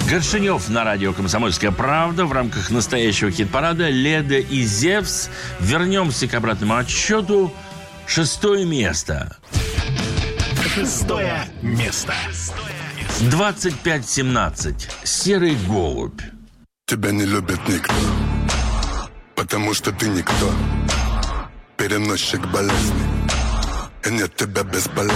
Горшенев на радио «Комсомольская правда» в рамках настоящего хит-парада «Леда и Зевс». Вернемся к обратному отсчету. 6-е место. 6-е место. 25-17. «Серый голубь». Тебя не любит никто, потому что ты никто. Переносчик болезни, и нет тебя бесполезно.